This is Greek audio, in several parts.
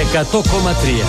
100,3.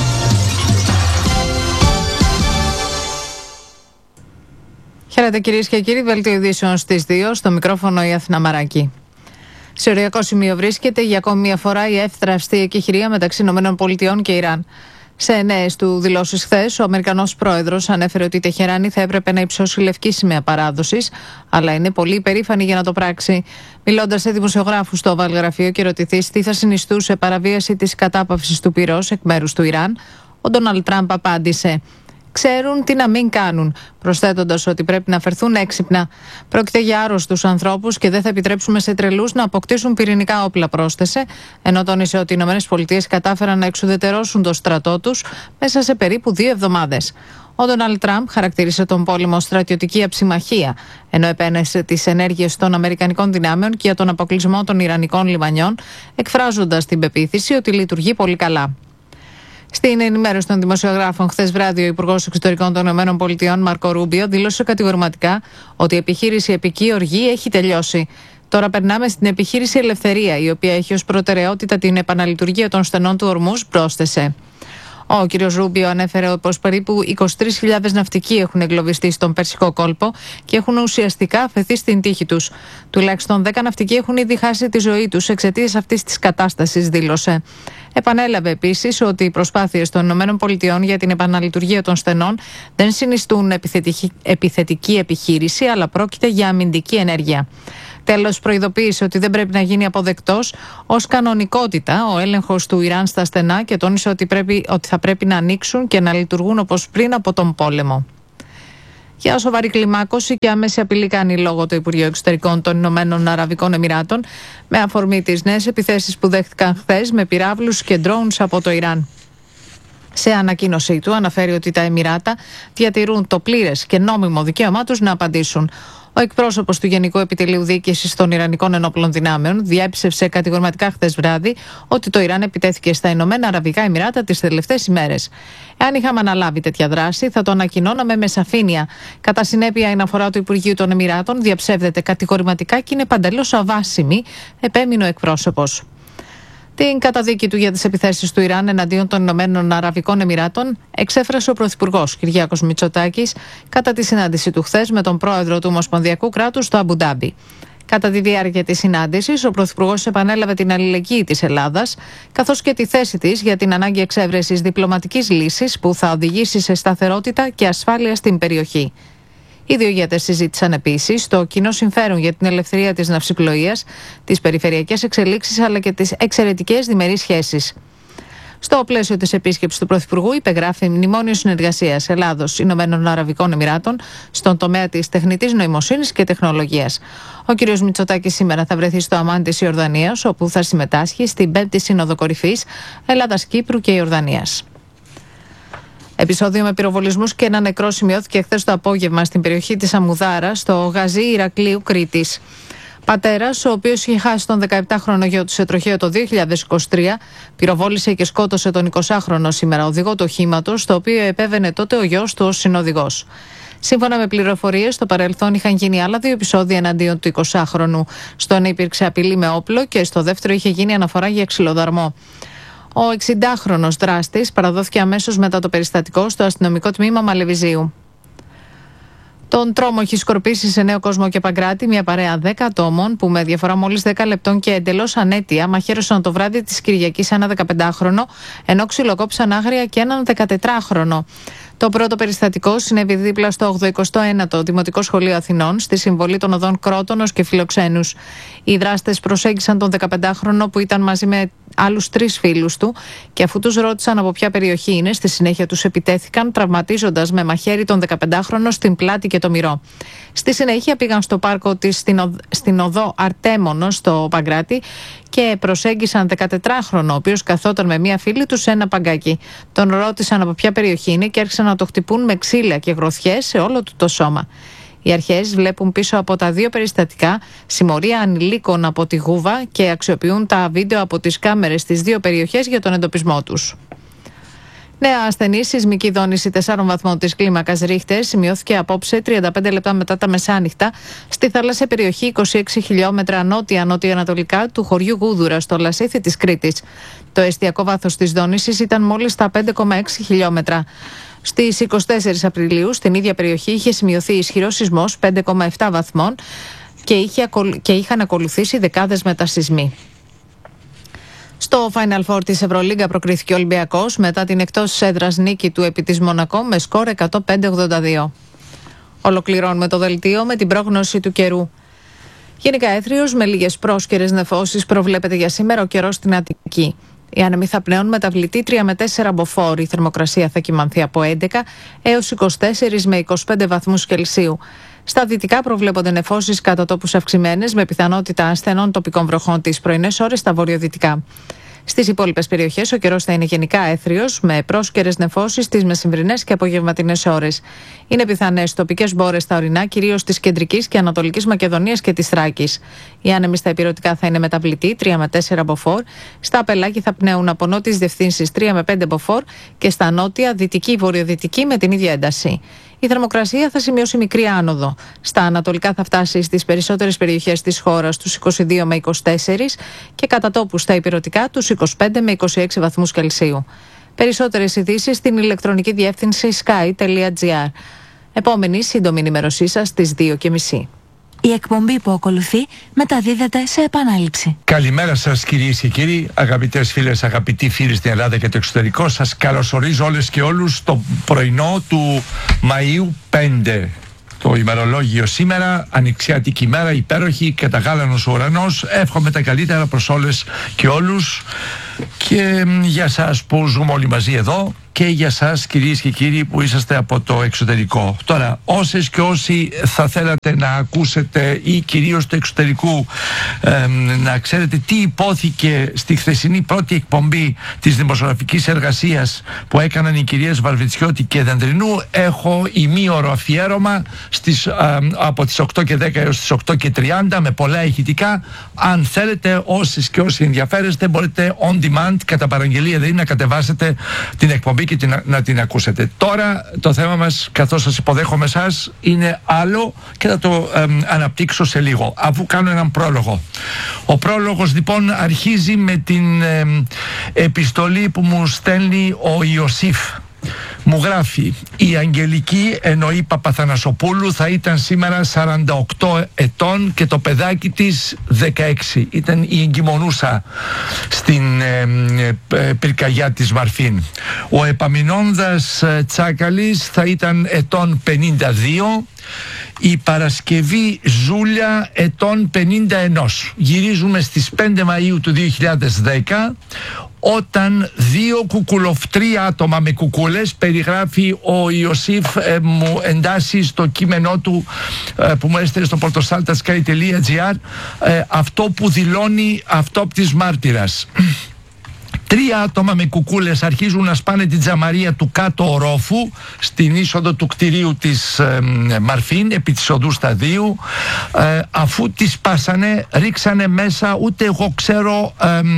Χαίρετε κυρίες και κύριοι, δελτίο ειδήσεων στις 2, στο μικρόφωνο η Αθηνά Μαράκη. Σε οριακό σημείο βρίσκεται για ακόμη μια φορά η εύθραυστη εκεχηρία μεταξύ ΗΠΑ και Ιράν. Σε νέες του δηλώσεις χθες, ο Αμερικανός πρόεδρος ανέφερε ότι η Τεχεράνη θα έπρεπε να υψώσει λευκή σημαία παράδοσης, αλλά είναι πολύ υπερήφανη για να το πράξει. Μιλώντας σε δημοσιογράφους στο Oval Γραφείο και ρωτηθείς τι θα συνιστούσε παραβίαση της κατάπαυσης του πυρός εκ μέρους του Ιράν, ο Ντόναλντ Τραμπ απάντησε: ξέρουν τι να μην κάνουν, προσθέτοντας ότι πρέπει να φερθούν έξυπνα. Πρόκειται για άρρωστους ανθρώπους και δεν θα επιτρέψουμε σε τρελούς να αποκτήσουν πυρηνικά όπλα, πρόσθεσε, ενώ τόνισε ότι οι ΗΠΑ κατάφεραν να εξουδετερώσουν το στρατό τους μέσα σε περίπου 2 εβδομάδες. Ο Ντόναλντ Τραμπ χαρακτήρισε τον πόλεμο στρατιωτική αψημαχία, ενώ επένεσε τις ενέργειες των Αμερικανικών δυνάμεων και για τον αποκλεισμό των Ιρανικών λιμανιών, εκφράζοντας την πεποίθηση ότι λειτουργεί πολύ καλά. Στην ενημέρωση των δημοσιογράφων χθες βράδυ, ο Υπουργός Εξωτερικών των ΗΠΑ, Μάρκο Ρούμπιο, δήλωσε κατηγορηματικά ότι η επιχείρηση Επική Οργή έχει τελειώσει. Τώρα περνάμε στην επιχείρηση Ελευθερία, η οποία έχει ως προτεραιότητα την επαναλειτουργία των στενών του Ορμούζ, πρόσθεσε. Ο κ. Ρούμπιο ανέφερε πως περίπου 23.000 ναυτικοί έχουν εγκλωβιστεί στον Περσικό κόλπο και έχουν ουσιαστικά αφαιθεί στην τύχη τους. Τουλάχιστον 10 ναυτικοί έχουν ήδη χάσει τη ζωή τους εξαιτίας αυτής της κατάστασης, δήλωσε. Επανέλαβε επίσης ότι οι προσπάθειες των ΗΠΑ για την επαναλειτουργία των στενών δεν συνιστούν επιθετική επιχείρηση, αλλά πρόκειται για αμυντική ενέργεια. Τέλος, προειδοποίησε ότι δεν πρέπει να γίνει αποδεκτός ως κανονικότητα ο έλεγχος του Ιράν στα στενά και τόνισε ότι θα πρέπει να ανοίξουν και να λειτουργούν όπως πριν από τον πόλεμο. Για σοβαρή κλιμάκωση και άμεση απειλή κάνει λόγο το Υπουργείο Εξωτερικών των Ηνωμένων Αραβικών Εμιράτων με αφορμή τις νέες επιθέσεις που δέχτηκαν χθες με πυράβλους και drones από το Ιράν. Σε ανακοίνωσή του αναφέρει ότι τα Εμιράτα διατηρούν το πλήρες και νόμιμο δικαίωμά τους να απαντήσουν. Ο εκπρόσωπος του Γενικού Επιτελείου Διοίκησης των Ιρανικών Ενόπλων Δυνάμεων διέψευσε κατηγορηματικά χθες βράδυ ότι το Ιράν επιτέθηκε στα Ηνωμένα Αραβικά Εμιράτα τις τελευταίες ημέρες. Εάν είχαμε αναλάβει τέτοια δράση, θα το ανακοινώναμε με σαφήνεια. Κατά συνέπεια, η αναφορά του Υπουργείου των Εμιράτων διαψεύδεται κατηγορηματικά και είναι παντελώς αβάσιμη, επέμεινε ο εκπρόσωπος. Την καταδίκη του για τις επιθέσεις του Ιράν εναντίον των Ηνωμένων Αραβικών Εμιράτων εξέφρασε ο Πρωθυπουργός Κυριάκος Μητσοτάκης κατά τη συνάντηση του χθες με τον πρόεδρο του Ομοσπονδιακού κράτους στο Αμπουντάμπι. Κατά τη διάρκεια της συνάντησης, ο Πρωθυπουργός επανέλαβε την αλληλεγγύη της Ελλάδας, καθώς και τη θέση της για την ανάγκη εξέβρεσης διπλωματικής λύσης που θα οδηγήσει σε σταθερότητα και ασφάλεια στην περιοχή. Οι δύο ηγέτες συζήτησαν επίσης το κοινό συμφέρον για την ελευθερία της ναυσιπλοείας, τις περιφερειακές εξελίξεις αλλά και τις εξαιρετικές διμερείς σχέσεις. Στο πλαίσιο της επίσκεψης του Πρωθυπουργού υπεγράφει μνημόνιο συνεργασίας Ελλάδος-Ηνωμένων Αραβικών Εμιράτων στον τομέα της τεχνητής νοημοσύνης και τεχνολογίας. Ο κ. Μητσοτάκης σήμερα θα βρεθεί στο Αμάν της Ιορδανίας, όπου θα συμμετάσχει στην 5η Σύνοδο Κορυφής Ελλάδας-Κύπρου και Ιορδανίας. Επεισόδιο με πυροβολισμούς και ένα νεκρό σημειώθηκε χθες το απόγευμα στην περιοχή της Αμμουδάρα, στο Γαζί Ηρακλείου, Κρήτης. Πατέρας, ο οποίος είχε χάσει τον 17χρονο γιο του σε τροχαίο το 2023, πυροβόλησε και σκότωσε τον 20χρονο σήμερα οδηγό του οχήματος, το οποίο επέβαινε τότε ο γιος του ως συνοδηγός. Σύμφωνα με πληροφορίες, στο παρελθόν είχαν γίνει άλλα 2 επεισόδια εναντίον του 20χρονου. Στο ένα υπήρξε απειλή με όπλο και στο δεύτερο είχε γίνει αναφορά για ξυλοδαρμό. Ο 60χρονος δράστης παραδόθηκε αμέσως μετά το περιστατικό στο αστυνομικό τμήμα Μαλεβιζίου. Τον τρόμο έχει σκορπίσει σε Νέο Κόσμο και Παγκράτη μια παρέα 10 ατόμων που με διαφορά μόλις 10 λεπτών και εντελώς ανέτεια μαχαίρωσαν το βράδυ της Κυριακής ένα 15χρονο, ενώ ξυλοκόπησαν άγρια και έναν 14χρονο. Το πρώτο περιστατικό συνέβη δίπλα στο 89ο Δημοτικό Σχολείο Αθηνών, στη συμβολή των οδών Κρότονος και Φιλοξένους. Οι δράστες προσέγγισαν τον 15χρονο που ήταν μαζί με άλλους 3 φίλους του και αφού τους ρώτησαν από ποια περιοχή είναι, στη συνέχεια τους επιτέθηκαν, τραυματίζοντας με μαχαίρι τον 15χρονο στην πλάτη και το μυρό. Στη συνέχεια πήγαν στο πάρκο της στην οδό Αρτέμονο στο Παγκράτη και προσέγγισαν 14χρονο, ο οποίος καθόταν με μία φίλη του σε ένα παγκάκι. Τον ρώτησαν από ποια περιοχή είναι και άρχισαν να το χτυπούν με ξύλα και γροθιές σε όλο του το σώμα. Οι αρχές βλέπουν πίσω από τα 2 περιστατικά συμμορία ανηλίκων από τη Γούβα και αξιοποιούν τα βίντεο από τις κάμερες στις 2 περιοχές για τον εντοπισμό τους. Νέα ασθενή σεισμική δόνηση 4 βαθμών της κλίμακας Ρίχτερ σημειώθηκε απόψε 35 λεπτά μετά τα μεσάνυχτα στη θαλάσσια περιοχή 26 χιλιόμετρα νότια-νοτιοανατολικά του χωριού Γούδουρα στο Λασίθι της Κρήτης. Το εστιακό βάθος της δόνησης ήταν μόλις τα 5,6 χιλιόμετρα. Στις 24 Απριλίου στην ίδια περιοχή είχε σημειωθεί ισχυρός σεισμός 5,7 βαθμών και είχαν ακολουθήσει δεκάδες μετασεισμοί. Στο Final Four της Ευρωλίγκα προκρίθηκε ο Ολυμπιακός μετά την εκτός έδρας νίκη του επί της Μονακό με σκορ 105-82. Ολοκληρώνουμε το δελτίο με την πρόγνωση του καιρού. Γενικά έθριος με λίγες πρόσκαιρες νεφώσεις προβλέπεται για σήμερα ο καιρός στην Αττική. Οι άνεμοι θα πνέουν μεταβλητή 3 με 4 μποφόρ. Η θερμοκρασία θα κυμανθεί από 11 έως 24 με 25 βαθμούς Κελσίου. Στα δυτικά προβλέπονται νεφώσεις κατά τόπους αυξημένες με πιθανότητα ασθενών τοπικών βροχών τις πρωινές ώρες στα βορειοδυτικά. Στις υπόλοιπες περιοχές ο καιρός θα είναι γενικά έθριος με πρόσκαιρες νεφώσεις τις μεσημβρινές και απογευματινές ώρες. Είναι πιθανές τοπικές μπόρες στα ορεινά, κυρίως της κεντρικής και ανατολικής Μακεδονίας και της Θράκης. Οι άνεμοι στα ηπειρωτικά θα είναι μεταβλητοί 3 με 4 μποφόρ. Στα Απελάκη θα πνέουν από νότιες διευθύνσεις 3 με 5 μποφόρ και στα νότια, δυτική, βορειοδυτική με την ίδια ένταση. Η θερμοκρασία θα σημειώσει μικρή άνοδο. Στα ανατολικά θα φτάσει στις περισσότερες περιοχές της χώρας τους 22 με 24 και κατά τόπους στα ηπειρωτικά τους 25 με 26 βαθμούς Κελσίου. Περισσότερες ειδήσεις στην ηλεκτρονική διεύθυνση sky.gr. Επόμενη σύντομη ενημέρωσή σας στις 2:30. Η εκπομπή που ακολουθεί μεταδίδεται σε επανάληψη. Καλημέρα σας κυρίες και κύριοι, αγαπητές φίλες, αγαπητοί φίλοι στην Ελλάδα και το εξωτερικό. Σας καλωσορίζω όλες και όλους στο πρωινό του Μαΐου 5. Το ημερολόγιο σήμερα, ανοιξιάτικη ημέρα, υπέροχη, καταγάλανος ο ουρανός. Εύχομαι τα καλύτερα προς όλες και όλους και για σας που ζούμε όλοι μαζί εδώ και για σας κυρίες και κύριοι που είσαστε από το εξωτερικό. Τώρα, όσες και όσοι θα θέλατε να ακούσετε ή κυρίως του εξωτερικού να ξέρετε τι υπόθηκε στη χθεσινή πρώτη εκπομπή της δημοσιογραφικής εργασίας που έκαναν οι κυρίες Βαρβιτσιώτη και Δεντρινού, έχω ημίωρο αφιέρωμα από τις 8:10 έως τις 8:30 με πολλά ηχητικά. Αν θέλετε, όσες και όσοι ενδιαφέρεστε, μπορείτε on demand, κατά παραγγελία δηλαδή, να κατεβάσετε την εκπομπή και να την ακούσετε. Τώρα το θέμα μας, καθώς σας υποδέχομαι εσάς, είναι άλλο και θα το αναπτύξω σε λίγο, αφού κάνω έναν πρόλογο. Ο πρόλογος λοιπόν αρχίζει με την επιστολή που μου στέλνει ο Ιωσήφ. Μου γράφει: η Αγγελική, εννοεί Παπαθανασοπούλου, θα ήταν σήμερα 48 ετών και το παιδάκι της 16. Ήταν η εγκυμονούσα στην πυρκαγιά της Μαρφίν. Ο Επαμεινώντας Τσάκαλης θα ήταν ετών 52. Η Παρασκευή Ζούλια ετών 51. Γυρίζουμε στις 5 Μαΐου του 2010, όταν δύο κουκουλοφτρία άτομα με κουκούλες, περιγράφει ο Ιωσήφ, μου εντάσσει στο κείμενό του που μου έστειλε στο portosaltasky.gr αυτό που δηλώνει αυτόπτης μάρτυρας. 3 άτομα με κουκούλες αρχίζουν να σπάνε την τζαμαρία του κάτω ορόφου στην είσοδο του κτηρίου της Μαρφίν επί της οδού Σταδίου. Αφού τις σπάσανε, ρίξανε μέσα, ούτε εγώ ξέρω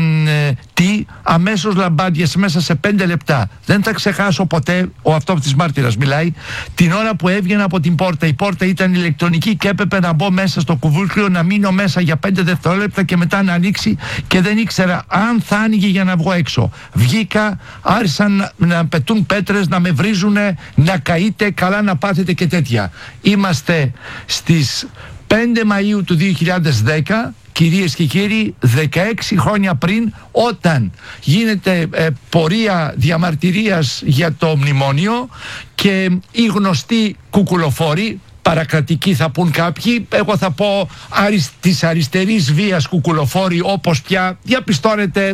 τι, αμέσως λαμπάδιες μέσα σε 5 λεπτά. Δεν θα ξεχάσω ποτέ, ο αυτόπτης μάρτυρας μιλάει, την ώρα που έβγαινα από την πόρτα. Η πόρτα ήταν ηλεκτρονική και έπρεπε να μπω μέσα στο κουβούκλιο, να μείνω μέσα για 5 δευτερόλεπτα και μετά να ανοίξει, και δεν ήξερα αν θα άνοιγε για να βγω έξω. Βγήκα, άρχισαν να πετούν πέτρες, να με βρίζουνε, να καείτε, καλά να πάθετε και τέτοια. Είμαστε στις 5 Μαΐου του 2010, κυρίες και κύριοι, 16 χρόνια πριν, όταν γίνεται πορεία διαμαρτυρίας για το μνημόνιο και οι γνωστοί κουκουλοφόροι, παρακρατικοί θα πούν κάποιοι, εγώ θα πω της αριστερής βίας κουκουλοφόροι, όπως πια διαπιστώνεται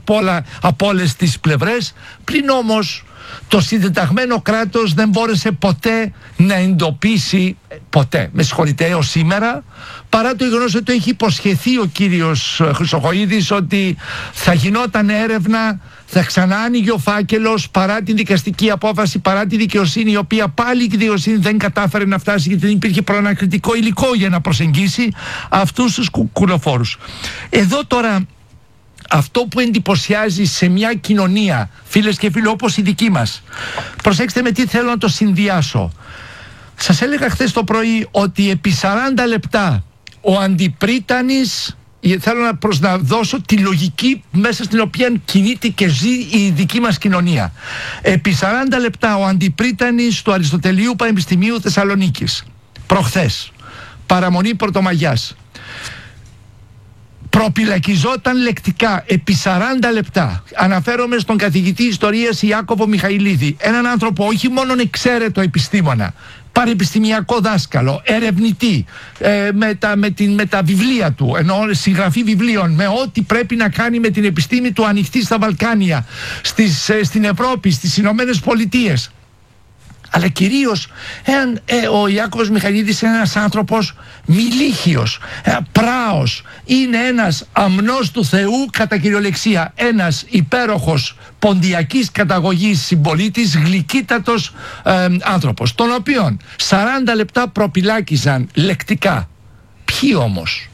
από όλες τις πλευρές. Πλην όμως το συντεταγμένο κράτος δεν μπόρεσε ποτέ να εντοπίσει, ποτέ, με συγχωρείτε, έως σήμερα, παρά το γεγονός ότι το έχει υποσχεθεί ο κύριος Χρυσοχοΐδης ότι θα γινόταν έρευνα, θα ξανά άνοιγε ο φάκελος, παρά την δικαστική απόφαση, παρά τη δικαιοσύνη, η οποία πάλι η δικαιοσύνη δεν κατάφερε να φτάσει, γιατί δεν υπήρχε προανακριτικό υλικό για να προσεγγίσει αυτούς τους κουκουλοφόρους. Εδώ τώρα αυτό που εντυπωσιάζει σε μια κοινωνία, φίλες και φίλοι, όπως η δική μας, προσέξτε με τι θέλω να το συνδυάσω. Σας έλεγα χθες το πρωί ότι επί 40 λεπτά ο Αντιπρίτανης, θέλω να δώσω τη λογική μέσα στην οποία κινείται και ζει η δική μας κοινωνία. Επί 40 λεπτά ο Αντιπρίτανης του Αριστοτελείου Πανεπιστημίου Θεσσαλονίκης, προχθές, παραμονή Πρωτομαγιάς, προπυλακιζόταν λεκτικά επί 40 λεπτά. Αναφέρομαι στον καθηγητή ιστορίας Ιάκωβο Μιχαηλίδη, έναν άνθρωπο όχι μόνο εξαίρετο επιστήμονα, πανεπιστημιακό δάσκαλο, ερευνητή, με τα βιβλία του, ενώ συγγραφή βιβλίων, με ό,τι πρέπει να κάνει με την επιστήμη του ανοιχτή στα Βαλκάνια, στην Ευρώπη, στις Ηνωμένες Πολιτείες. Αλλά κυρίως ο Ιάκωβος Μιχαηλίδης είναι ένας άνθρωπος μιλίχιος, πράος, είναι ένας αμνός του Θεού κατά κυριολεξία, ένας υπέροχος ποντιακής καταγωγής συμπολίτης, γλυκύτατος άνθρωπος, τον οποίον 40 λεπτά προπυλάκιζαν λεκτικά. Ποιοι όμως?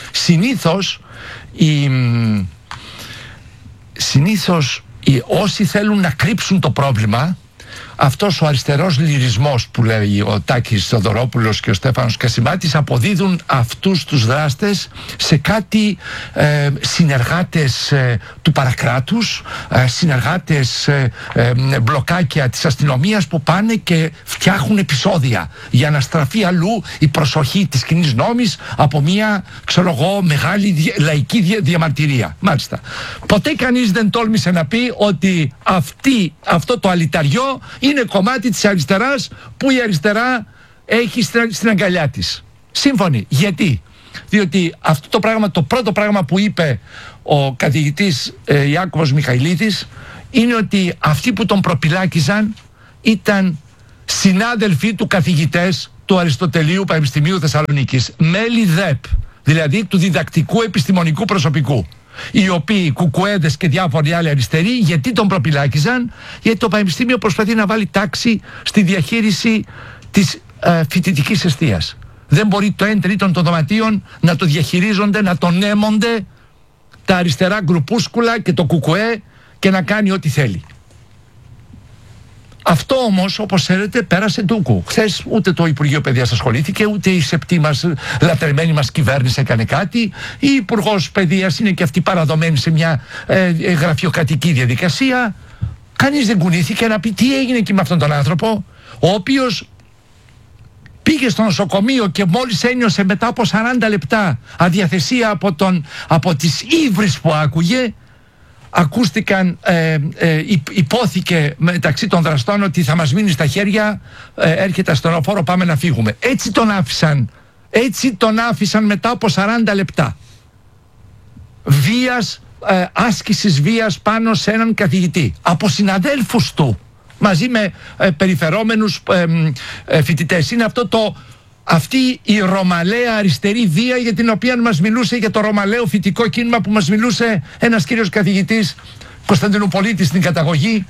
Συνήθως όσοι θέλουν να κρύψουν το πρόβλημα, αυτός ο αριστερός λυρισμός που λέει ο Τάκης Θοδωρόπουλος και ο Στέφανος Κασιμάτης, αποδίδουν αυτούς τους δράστες σε κάτι συνεργάτες του παρακράτους, συνεργάτες μπλοκάκια της αστυνομίας που πάνε και φτιάχνουν επεισόδια για να στραφεί αλλού η προσοχή της κοινής νόμης από μια, ξέρω εγώ, μεγάλη λαϊκή διαμαρτυρία. Μάλιστα. Ποτέ κανείς δεν τόλμησε να πει ότι αυτό το αλυταριό είναι κομμάτι της αριστεράς που η αριστερά έχει στην αγκαλιά της. Σύμφωνοι. Γιατί? Διότι αυτό το πράγμα, το πρώτο πράγμα που είπε ο καθηγητής Ιάκωβος Μιχαηλίδης είναι ότι αυτοί που τον προπυλάκιζαν ήταν συνάδελφοι του καθηγητές του Αριστοτελείου Πανεπιστημίου Θεσσαλονίκης, μέλη ΔΕΠ, δηλαδή του διδακτικού επιστημονικού προσωπικού, οι οποίοι κουκουέδες και διάφοροι άλλοι αριστεροί. Γιατί τον προπυλάκιζαν? Γιατί το Πανεπιστήμιο προσπαθεί να βάλει τάξη στη διαχείριση της φοιτητικής εστίας. Δεν μπορεί το 1/3 των δωματίων να το διαχειρίζονται, να τον έμονται τα αριστερά γκρουπούσκουλα και το κουκουέ και να κάνει ό,τι θέλει. Αυτό όμως, όπως ξέρετε, πέρασε ντούκου. Χθες ούτε το Υπουργείο Παιδείας ασχολήθηκε, ούτε η σεπτή μας λατρεμένη μας κυβέρνηση έκανε κάτι. Η Υπουργός Παιδείας είναι και αυτή παραδομένη σε μια γραφειοκρατική διαδικασία. Κανείς δεν κουνήθηκε να πει τι έγινε εκεί με αυτόν τον άνθρωπο, ο οποίος πήγε στο νοσοκομείο και μόλις ένιωσε μετά από 40 λεπτά αδιαθεσία από τις ύβρις που άκουγε, ακούστηκαν, υπόθηκε μεταξύ των δραστών ότι θα μας μείνει στα χέρια, έρχεται ασθενοφόρο, πάμε να φύγουμε. Έτσι τον άφησαν μετά από 40 λεπτά βίας, άσκησης βίας πάνω σε έναν καθηγητή από συναδέλφους του μαζί με περιφερόμενους φοιτητές. Είναι αυτή η ρωμαλαία αριστερή βία για την οποία μας μιλούσε, για το ρωμαλαίο φοιτικό κίνημα που μας μιλούσε ένας κύριος καθηγητής Κωνσταντινουπολίτης στην καταγωγή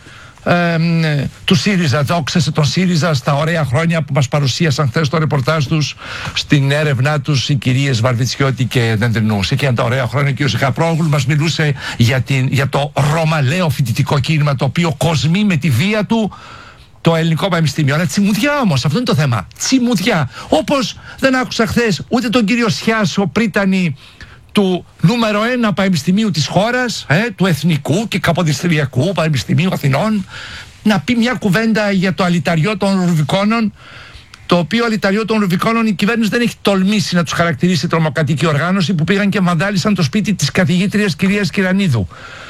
του ΣΥΡΙΖΑ. Δόξασε τον ΣΥΡΙΖΑ στα ωραία χρόνια που μας παρουσίασαν χθες το ρεπορτάζ τους στην έρευνά τους οι κυρίες Βαρβιτσιώτη και Δεντρινού. Σε εκείνα τα ωραία χρόνια ο κ. Χαπρόγλου μας μιλούσε για το ρωμαλαίο φοιτητικό κίνημα, το οποίο κοσμεί με τη βία του το ελληνικό πανεπιστήμιο. Αλλά τσιμουδιά όμως, αυτό είναι το θέμα. Τσιμουδιά. Όπως δεν άκουσα χθες ούτε τον κύριο Σιάσο Πρίτανη του νούμερο 1 πανεπιστημίου της χώρας, του Εθνικού και Καποδιστριακού Πανεπιστημίου Αθηνών, να πει μια κουβέντα για το αλυταριό των Ρουβικόνων, το οποίο αλυταριό των Ρουβικόνων η κυβέρνηση δεν έχει τολμήσει να τους χαρακτηρίσει τρομοκρατική οργάνωση, που πήγαν και βανδάλισαν το σπίτι της καθηγήτριας κυρίας Κυρανίδου,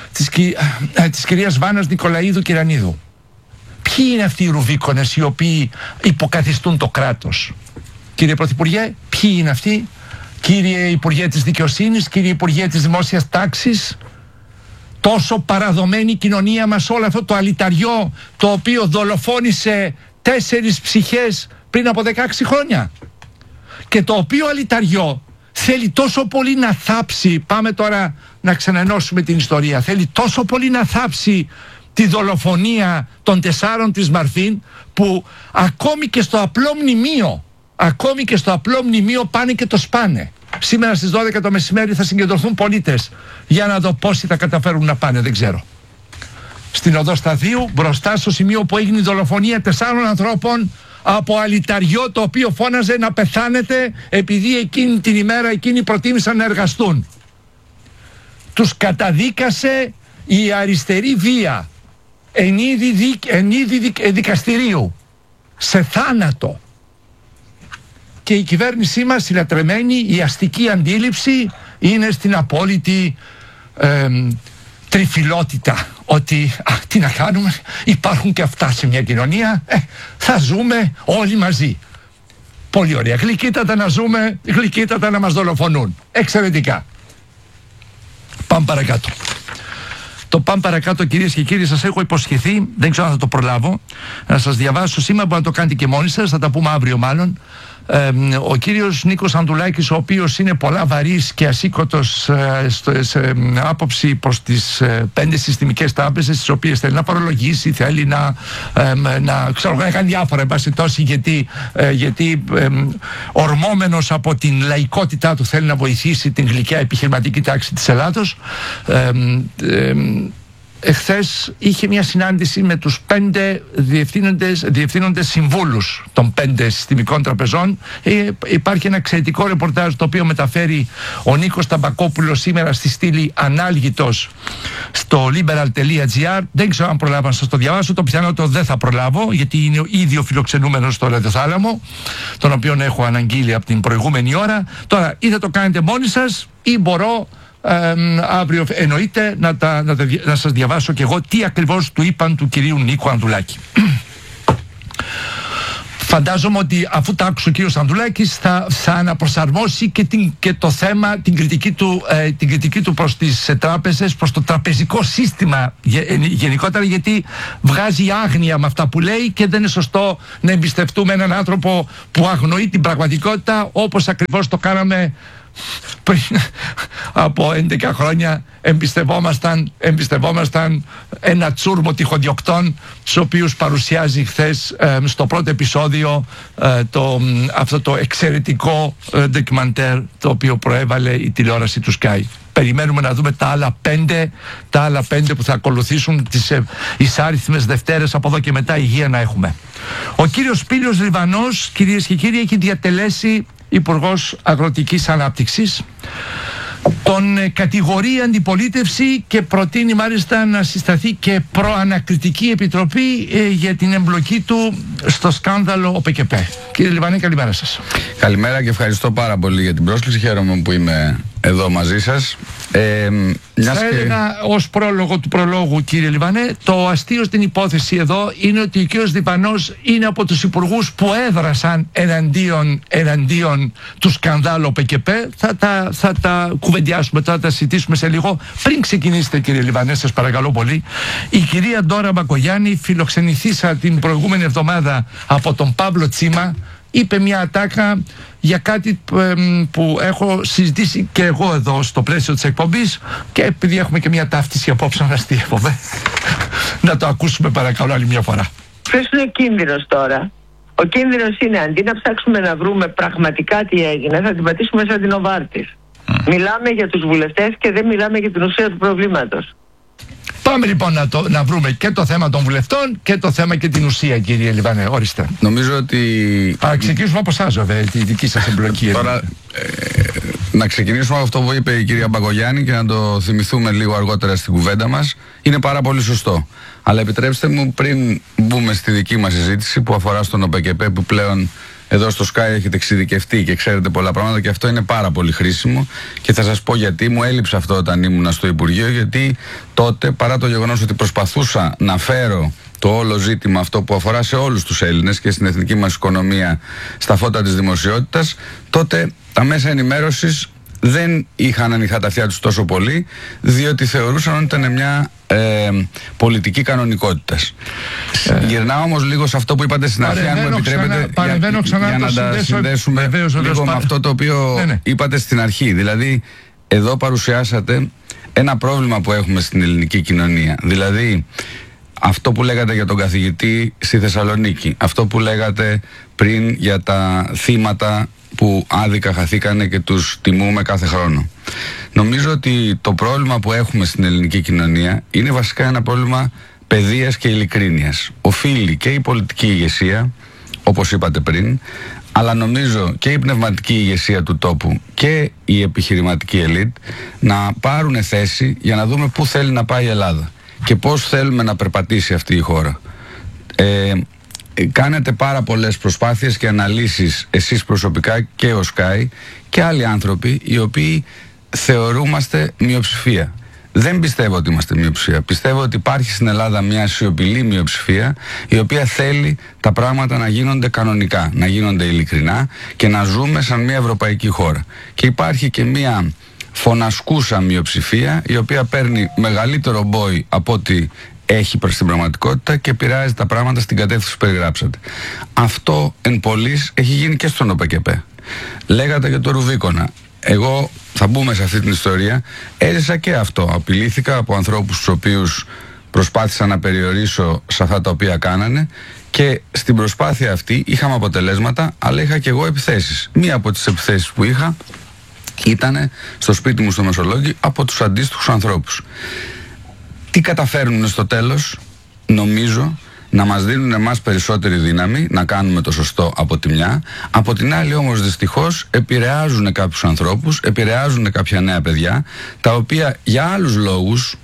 της κυρίας Βάνας Νικολαίδου Κυρανίδου. Ποιοι είναι αυτοί οι Ρουβίκονες οι οποίοι υποκαθιστούν το κράτος? Κύριε Πρωθυπουργέ, ποιοι είναι αυτοί? Κύριε Υπουργέ της Δικαιοσύνης, κύριε Υπουργέ της Δημόσιας Τάξης, τόσο παραδομένη η κοινωνία μας, όλο αυτό το αλυταριό το οποίο δολοφόνησε 4 ψυχές πριν από 16 χρόνια και το οποίο αλυταριό θέλει τόσο πολύ να θάψει, πάμε τώρα να ξαναενώσουμε την ιστορία, θέλει τόσο πολύ να θάψει τη δολοφονία των 4 της Μαρφίν, που ακόμη και στο απλό μνημείο πάνε και το σπάνε. Σήμερα στις 12 το μεσημέρι θα συγκεντρωθούν πολίτες για να δω πόσοι θα καταφέρουν να πάνε, δεν ξέρω. Στην οδό Σταδίου, μπροστά στο σημείο που έγινε η δολοφονία 4 ανθρώπων από αλυταριό, το οποίο φώναζε να πεθάνετε επειδή εκείνη την ημέρα εκείνοι προτίμησαν να εργαστούν. Τους καταδίκασε η αριστερή βία εν είδη δικαστηρίου σε θάνατο. Και η κυβέρνησή μας, η λατρεμένη, η αστική αντίληψη είναι στην απόλυτη τριφυλότητα, ότι τι να κάνουμε, υπάρχουν και αυτά σε μια κοινωνία, θα ζούμε όλοι μαζί. Πολύ ωραία, γλυκύτατα να ζούμε, γλυκύτατα να μας δολοφονούν. Εξαιρετικά. Πάμε παρακάτω. Το πάμε παρακάτω, κυρίες και κύριοι, σας έχω υποσχεθεί, δεν ξέρω αν θα το προλάβω, να σας διαβάσω σήμερα, μπορεί να το κάνετε και μόνοι σας, θα τα πούμε αύριο μάλλον. Ο κύριος Νίκος Ανδουλάκης, ο οποίος είναι πολλά βαρύς και ασήκωτος σε άποψη προς τις 5 συστημικές τράπεζες, τις οποίες θέλει να φορολογήσει, θέλει να κάνει διάφορα, εν πάση τόση, γιατί ορμόμενος από την λαϊκότητά του θέλει να βοηθήσει την γλυκιά επιχειρηματική τάξη της Ελλάδος. Εχθές είχε μια συνάντηση με τους 5 διευθύνοντες συμβούλους των 5 συστημικών τραπεζών. Υπάρχει ένα εξαιρετικό ρεπορτάζ το οποίο μεταφέρει ο Νίκος Ταμπακόπουλος σήμερα στη στήλη ανάλγητος στο liberal.gr. Δεν ξέρω αν προλάβω να σας το διαβάσω, το πιθανότερο δεν θα προλάβω, γιατί είναι ήδη ο φιλοξενούμενος στο ραδιοθάλαμο, τον οποίον έχω αναγγείλει από την προηγούμενη ώρα. Τώρα, ή θα το κάνετε μόνοι σας ή μπορώ αύριο, εννοείται, να σας διαβάσω και εγώ τι ακριβώς του είπαν του κυρίου Νίκου Ανδουλάκη. Φαντάζομαι ότι αφού τα άκουσε ο κύριος Ανδουλάκης θα αναπροσαρμόσει και το θέμα, την κριτική του προς τις τράπεζες, προς το τραπεζικό σύστημα γενικότερα, γιατί βγάζει άγνοια με αυτά που λέει και δεν είναι σωστό να εμπιστευτούμε έναν άνθρωπο που αγνοεί την πραγματικότητα, όπως ακριβώς το κάναμε πριν από 11 χρόνια. Εμπιστευόμασταν ένα τσούρμο τυχοδιοκτών, τους οποίους παρουσιάζει χθες στο πρώτο επεισόδιο αυτό το εξαιρετικό ντοκιμαντέρ το οποίο προέβαλε η τηλεόραση του Sky. Περιμένουμε να δούμε τα άλλα 5 που θα ακολουθήσουν, τις εισάριθμες Δευτέρες από εδώ και μετά, υγεία να έχουμε. Ο κύριος Σπύριος Λιβανός, κυρίες και κύριοι, έχει διατελέσει Υπουργός Αγροτικής Ανάπτυξης. Τον κατηγορεί αντιπολίτευση και προτείνει μάλιστα να συσταθεί και προανακριτική επιτροπή για την εμπλοκή του στο σκάνδαλο ΟΠΕΚΕΠ. Κύριε Λιβανέ, καλημέρα σας. Καλημέρα και ευχαριστώ πάρα πολύ για την πρόσκληση. Χαίρομαι που είμαι εδώ μαζί σας. Θα έλεγα ως πρόλογο του προλόγου, κύριε Λιβανέ, το αστείο στην υπόθεση εδώ είναι ότι ο κύριος Λιβανός είναι από τους υπουργούς που έδρασαν εναντίον του σκανδάλου ΟΠΕΚΕΠ. Θα τα κουβεντιάσουμε, θα τα συζητήσουμε σε λίγο. Πριν ξεκινήσετε, κύριε Λιβανέ, σας παρακαλώ πολύ, η κυρία Ντόρα Μπακογιάννη, φιλοξενηθήσα την προηγούμενη εβδομάδα από τον Παύλο Τσίμα, είπε μια ατάκα για κάτι που έχω συζητήσει και εγώ εδώ στο πλαίσιο της εκπομπής, και επειδή έχουμε και μια ταύτιση απόψε, να αστείευομαι, να το ακούσουμε παρακαλώ άλλη μια φορά. Ποιος είναι ο κίνδυνος τώρα? Ο κίνδυνος είναι, αντί να ψάξουμε να βρούμε πραγματικά τι έγινε, θα την πατήσουμε σαν την Οβάρτης. Μιλάμε για τους βουλευτές και δεν μιλάμε για την ουσία του προβλήματος. Πάμε λοιπόν να βρούμε και το θέμα των βουλευτών και το θέμα και την ουσία, κύριε Λιβανέ. Ορίστε. Νομίζω ότι... Α, ξεκινήσουμε από εσάς, βέβαια, τη δική σας εμπλοκή. Τώρα, να ξεκινήσουμε από αυτό που είπε η κυρία Μπακογιάννη και να το θυμηθούμε λίγο αργότερα στην κουβέντα μας. Είναι πάρα πολύ σωστό. Αλλά επιτρέψτε μου, πριν μπούμε στη δική μας συζήτηση που αφορά στον ΟΠΕΚΕΠ, που πλέον εδώ στο Sky έχετε εξειδικευτεί και ξέρετε πολλά πράγματα, και αυτό είναι πάρα πολύ χρήσιμο, και θα σας πω γιατί. Μου έλειψε αυτό όταν ήμουν στο Υπουργείο, γιατί τότε, παρά το γεγονός ότι προσπαθούσα να φέρω το όλο ζήτημα αυτό που αφορά σε όλους τους Έλληνες και στην εθνική μας οικονομία στα φώτα της δημοσιότητας, τότε τα μέσα ενημέρωσης δεν είχαν ανοιχτά τα αυτιά τους τόσο πολύ, διότι θεωρούσαν ότι ήταν μια πολιτική κανονικότητας. Γυρνάω όμως λίγο σε αυτό που είπατε στην αρχή, αν μου επιτρέπετε, για να τα συνδέσουμε λίγο με αυτό το οποίο είπατε στην αρχή. Δηλαδή, εδώ παρουσιάσατε ένα πρόβλημα που έχουμε στην ελληνική κοινωνία. Δηλαδή, αυτό που λέγατε για τον καθηγητή στη Θεσσαλονίκη, αυτό που λέγατε πριν για τα θύματα που άδικα χαθήκανε και τους τιμούμε κάθε χρόνο. Νομίζω ότι το πρόβλημα που έχουμε στην ελληνική κοινωνία είναι βασικά ένα πρόβλημα παιδείας και ειλικρίνειας. Οφείλει και η πολιτική ηγεσία, όπως είπατε πριν, αλλά νομίζω και η πνευματική ηγεσία του τόπου και η επιχειρηματική ελίτ να πάρουν θέση για να δούμε πού θέλει να πάει η Ελλάδα και πώς θέλουμε να περπατήσει αυτή η χώρα. Κάνετε πάρα πολλές προσπάθειες και αναλύσεις εσείς προσωπικά και ο Sky και άλλοι άνθρωποι οι οποίοι θεωρούμαστε μειοψηφία. Δεν πιστεύω ότι είμαστε μειοψηφία. Πιστεύω ότι υπάρχει στην Ελλάδα μια σιωπηλή μειοψηφία η οποία θέλει τα πράγματα να γίνονται κανονικά, να γίνονται ειλικρινά και να ζούμε σαν μια ευρωπαϊκή χώρα. Και υπάρχει και μια φωνασκούσα μειοψηφία η οποία παίρνει μεγαλύτερο μπόι από ό,τι έχει προς την πραγματικότητα και επηρεάζει τα πράγματα στην κατεύθυνση που περιγράψατε. Αυτό εν πολλοίς έχει γίνει και στον ΟΠΚΠ. Λέγατε για το Ρουβίκονα. Εγώ θα μπούμε σε αυτή την ιστορία. Έζησα και αυτό. Απειλήθηκα από ανθρώπους τους οποίους προσπάθησα να περιορίσω σε αυτά τα οποία κάνανε και στην προσπάθεια αυτή είχαμε αποτελέσματα, αλλά είχα και εγώ επιθέσεις. Μία από τις επιθέσεις που είχα ήταν στο σπίτι μου στο Μεσολόγγι από τους αντίστοιχους ανθρώπους. Τι καταφέρνουν στο τέλος? Νομίζω να μας δίνουν εμάς περισσότερη δύναμη να κάνουμε το σωστό από τη μια. Από την άλλη όμως δυστυχώς επηρεάζουν κάποιους ανθρώπους, επηρεάζουν κάποια νέα παιδιά, τα οποία για άλλους λόγους,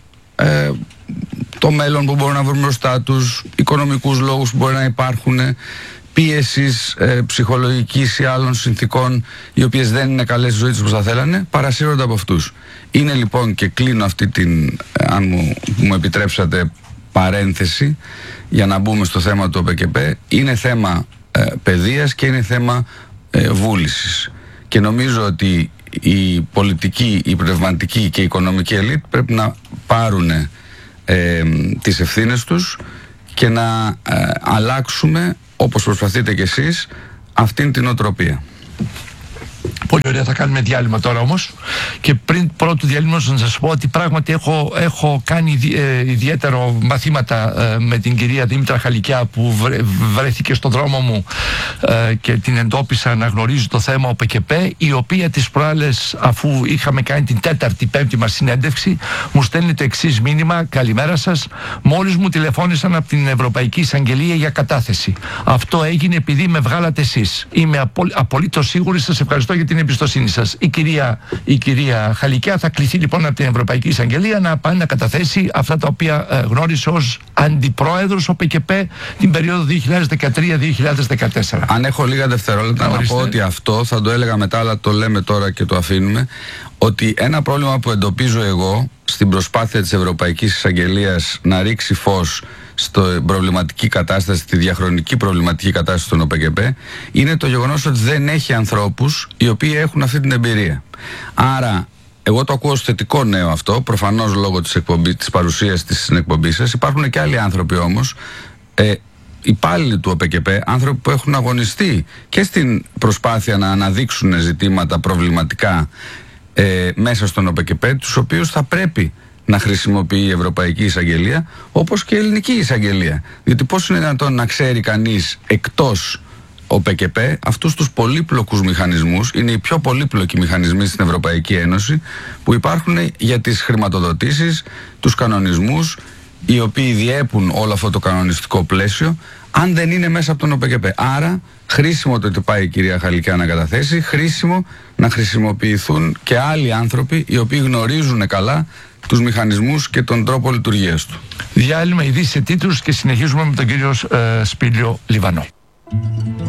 το μέλλον που μπορούν να βρουν μπροστά τους, οικονομικούς λόγους που μπορεί να υπάρχουν, πίεσης ψυχολογικής ή άλλων συνθήκων οι οποίες δεν είναι καλές στη ζωή τους όπως θα θέλανε, παρασύρονται από αυτούς. Είναι λοιπόν, και κλείνω αυτή την, αν μου επιτρέψατε, παρένθεση για να μπούμε στο θέμα του ΟΠΚΠ, είναι θέμα παιδείας και είναι θέμα βούλησης. Και νομίζω ότι η πολιτική, η πνευματική και η οικονομική ελίτ πρέπει να πάρουν τις ευθύνες τους και να αλλάξουμε, όπως προσπαθείτε κι εσείς, αυτήν την οτροπία. Πολύ ωραία, θα κάνουμε διάλειμμα τώρα όμως. Και πριν πρώτου διαλύματος να σας πω ότι πράγματι έχω κάνει ιδιαίτερο μαθήματα με την κυρία Δήμητρα Χαλικιά που βρέθηκε στον δρόμο μου και την εντόπισα να γνωρίζει το θέμα ΟΠΚΠ, η οποία τις προάλλες, αφού είχαμε κάνει την 4η-5η μας συνέντευξη, μου στέλνει το εξής μήνυμα: καλημέρα σας, μόλις μου τηλεφώνησαν από την Ευρωπαϊκή Εισαγγελία για κατάθεση. Αυτό έγινε επειδή με βγάλατε εσείς. Είμαι απολύτως σίγουρη, σας ευχαριστώ για την εμπιστοσύνη σας. Η κυρία Χαλικιά θα κληθεί λοιπόν από την Ευρωπαϊκή Εισαγγελία να πάει να καταθέσει αυτά τα οποία γνώρισε ως αντιπρόεδρος ΟΠΚΠ την περίοδο 2013-2014. Αν έχω λίγα δευτερόλεπτα να πω ότι αυτό θα το έλεγα μετά, αλλά το λέμε τώρα και το αφήνουμε, ότι ένα πρόβλημα που εντοπίζω εγώ στην προσπάθεια της Ευρωπαϊκής Εισαγγελίας να ρίξει φως στην προβληματική κατάσταση, στη διαχρονική προβληματική κατάσταση των ΟΠΚΠ, είναι το γεγονός ότι δεν έχει ανθρώπους οι οποίοι έχουν αυτή την εμπειρία. Άρα, εγώ το ακούω ως θετικό νέο αυτό, προφανώς λόγω της παρουσίας της στην εκπομπή σας. Υπάρχουν και άλλοι άνθρωποι όμως, υπάλληλοι του ΟΠΚΠ, άνθρωποι που έχουν αγωνιστεί και στην προσπάθεια να αναδείξουν ζητήματα προβληματικά μέσα στον ΟΠΚΠ, τους οποίους θα πρέπει να χρησιμοποιεί η Ευρωπαϊκή Εισαγγελία, όπως και η Ελληνική Εισαγγελία. Διότι πώς είναι δυνατόν να ξέρει κανείς εκτός ΟΠΚΠ αυτούς τους πολύπλοκους μηχανισμούς, είναι οι πιο πολύπλοκοι μηχανισμοί στην Ευρωπαϊκή Ένωση που υπάρχουν για τις χρηματοδοτήσεις, τους κανονισμούς, οι οποίοι διέπουν όλο αυτό το κανονιστικό πλαίσιο, αν δεν είναι μέσα από τον ΟΠΚΠ. Άρα, χρήσιμο το ότι πάει η κυρία Χαλικιά να καταθέσει, χρήσιμο να χρησιμοποιηθούν και άλλοι άνθρωποι οι οποίοι γνωρίζουν καλά τους μηχανισμούς και τον τρόπο λειτουργίας του. Διάλειμμα, ειδήσεις σε τίτλους και συνεχίζουμε με τον κύριο Σπύριο Λιβανό.